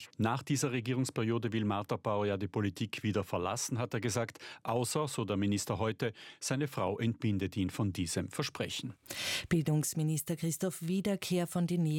Nach dieser Regierungsperiode will Martha Bauer ja die Politik wieder verlassen, hat er gesagt, außer, so der Minister heute, seine Frau entbindet ihn von diesem Versprechen. Bildungsminister Christoph Wiederkehr von den